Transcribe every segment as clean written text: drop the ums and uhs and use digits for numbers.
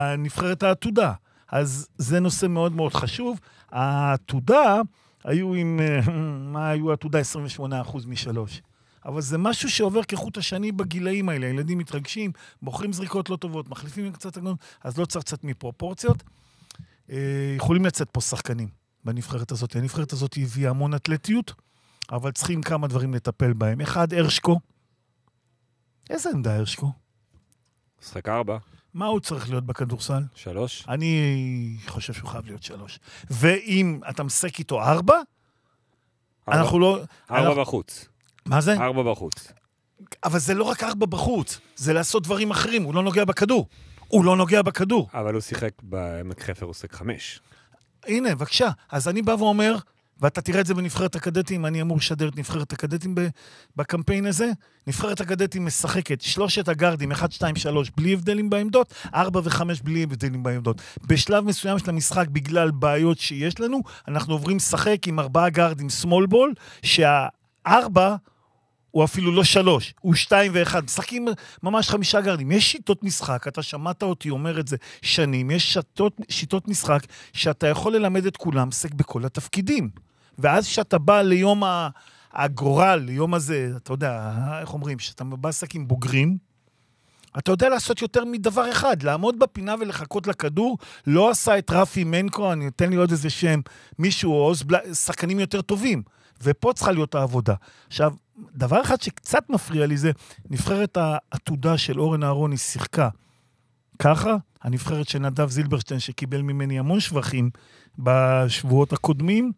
נבחרת העתודה. אז זה נושא מאוד מאוד חשוב. העתודה היו עם, מה היו העתודה? 28% משלוש. אבל זה משהו שעובר כחוט השני בגילאים האלה. הילדים מתרגשים, בוחרים זריקות לא טובות, מחליפים קצת הגנות, אז לא צריך קצת מפרופורציות. יכולים לצאת פה שחקנים בנבחרת הזאת. הנבחרת הזאת הביאה המון אתלטיות, אבל צריכים כמה דברים לטפל בהם. אחד, הרשקו. איזה עמדה הרשקו? משחק 4. מה הוא צריך להיות בכדורסל? 3. אני חושב שהוא חייב להיות 3. ואם אתה משחק איתו 4, אנחנו לא... 4 בחוץ. מה זה? 4 בחוץ. אבל זה לא רק 4 בחוץ, זה לעשות דברים אחרים, הוא לא נוגע בכדור. הוא לא נוגע בכדור. אבל הוא שיחק בעמק חפר, הוא שיחק 5. הנה, בבקשה. אז אני בא ואומר, ואתה תראה את זה בנבחרת הקדטים, אני אמור לשדר את נבחרת הקדטים בקמפיין הזה. נבחרת הקדטים משחקת 3 הגארדים, 1, 2, 3, בלי הבדלים בעמדות, 4 ו-5 בלי הבדלים בעמדות. בשלב מסוים של המשחק, בגלל בעיות שיש לנו, אנחנו עוברים לשחק עם 4 גארדים סמול בול, שה4 הוא אפילו לא 3, הוא 2 ו-1. משחקים ממש 5 גארדים. יש שיטות משחק, אתה שמעת אותי אומר את זה שנים, יש שיטות משחק שאתה יכול ללמד את כולם, משחק בכל התפקידים. ואז שאתה בא ליום הגורל, ליום הזה, אתה יודע, איך אומרים, שאתה בא לשחק עם בוגרים, אתה יודע לעשות יותר מדבר אחד, לעמוד בפינה ולחכות לכדור, לא עשה את רפי מנקו, אני אתן לי עוד איזה שם, מישהו או שחקנים יותר טובים. ופה צריכה להיות העבודה. עכשיו, דבר אחד שקצת מפריע לי זה, נבחרת העתודה של אורן אהרוני שיחקה ככה, הנבחרת של נדב זילברשטיין שקיבל ממני המון שבחים בשבועות הקודמים,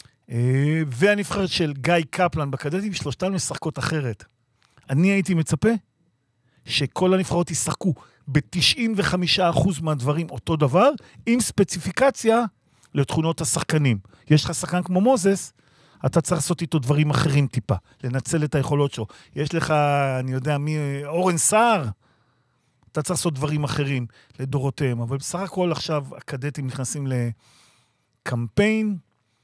והנבחרת של גיא קפלן בקדטים, שלושתן משחקות אחרת. אני הייתי מצפה שכל הנבחרות ישחקו ב-95% מהדברים אותו דבר, עם ספציפיקציה לתכונות השחקנים. יש לך שחקן כמו מוזס, אתה צריך לעשות איתו דברים אחרים טיפה, לנצל את היכולות שלו. יש לך, אני יודע מי, אורן סער, אתה צריך לעשות דברים אחרים לדורותיהם, אבל בסך הכל עכשיו הקדטים נכנסים לקמפיין,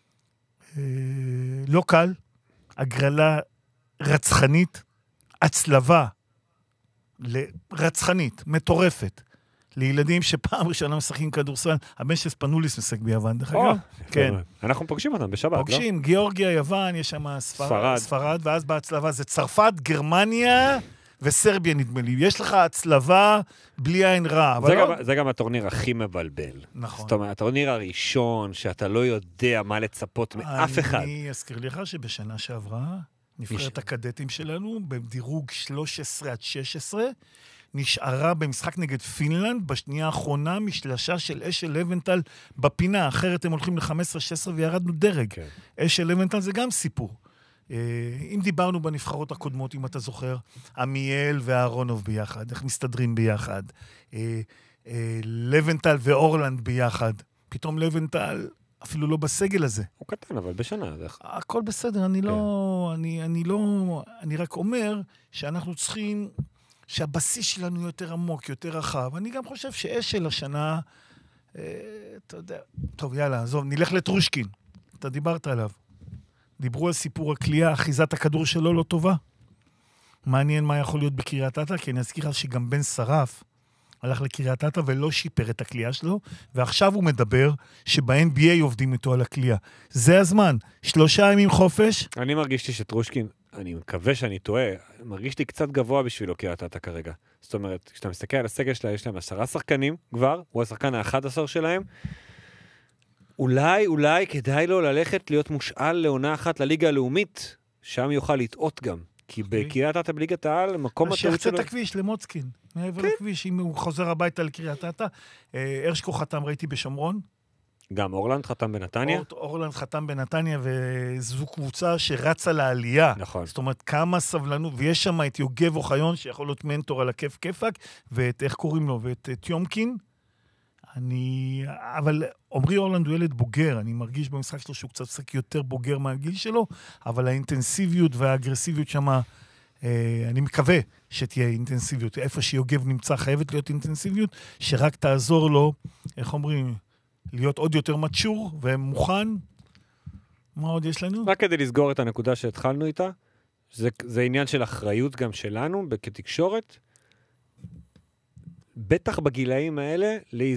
לא קל, הגרלה רצחנית, הצלבה רצחנית, מטורפת, לילדים שפעם ראשונה משחקים כדורסל, הבן של ספנוליס משחק ביוון, דרך אגב. כן. אנחנו פוגשים אותם בשבת, לא? פוגשים, גיאורגיה, יוון, יש שם ספרד, ואז בהצלבה זה צרפת, גרמניה וסרביה נדמה לי. יש לך הצלבה בלי עין רע. זה גם הטורניר הכי מבלבל. נכון. זאת אומרת, הטורניר הראשון, שאתה לא יודע מה לצפות מאף אחד. אני אזכיר לך שבשנה שעברה, נבחרת הקדטים שלנו, בדירוג 13 עד 16, נשארה במשחק נגד פינלנד, בשנייה האחרונה משלשה של אשל לבנטל בפינה, אחרת הם הולכים ל-15-16 וירדנו דרג. כן. אשל לבנטל זה גם סיפור. אם דיברנו בנבחרות הקודמות, אם אתה זוכר, עמיאל ואהרונוב ביחד, איך מסתדרים ביחד, לבנטל ואורלנד ביחד, פתאום לבנטל אפילו לא בסגל הזה. הוא קטן, אבל בשנה. הכל בסדר, אני רק אומר שאנחנו צריכים שהבסיס שלנו יותר עמוק, יותר רחב. אני גם חושב שאשל השנה, אתה יודע, טוב, יאללה, עזוב, נלך לטרושקין. אתה דיברת עליו. דיברו על סיפור הקליעה, אחיזת הכדור שלו לא טובה. מעניין מה יכול להיות בקריית אתא, כי אני אזכיר שגם בן שרף הלך לקריית אתא ולא שיפר את הקליעה שלו, ועכשיו הוא מדבר שב-NBA עובדים איתו על הקליעה. זה הזמן, 3 ימים חופש. אני מרגישתי שטרושקין, אני מקווה שאני טועה, מרגיש לי קצת גבוה בשבילו קריית אתא כרגע. זאת אומרת, כשאתה מסתכל על הסגל שלה, יש להם 10 שחקנים כבר, הוא השחקן ה-11 שלהם. אולי כדאי לו ללכת להיות מושאל לעונה אחת לליגה הלאומית, שם יוכל לטעות גם. כי בקריית אתא בליגת העל, מקום הטעות שלו... שיחצה את הכביש למוצקין, מעבר לכביש, אם הוא חוזר הביתה לקריית אתא. הרשקו חתם, ראיתי בשומרון. גם אורלנד חתם בנתניה. אורלנד חתם בנתניה, וזו קבוצה שרצה לעלייה. נכון. זאת אומרת, כמה סבלנות, ויש שם את יוגב אוחיון, שיכול להיות מנטור על הכיף כיפק, ואת, איך קוראים לו, ואת תיומקין. אבל עומרי אורלנד הוא ילד בוגר, אני מרגיש במשחק שלו שהוא קצת יותר בוגר מהגיל שלו, אבל האינטנסיביות והאגרסיביות שמה, אני מקווה שתהיה אינטנסיביות. איפה שיוגב נמצא חייבת להיות אינטנסיביות, שרק תעזור לו, איך אומרים, להיות עוד יותר מצ'ור ומוכן. מה עוד יש לנו? רק כדי לסגור את הנקודה שהתחלנו איתה, זה עניין של אחריות גם שלנו כתקשורת, בטח בגילאים האלה,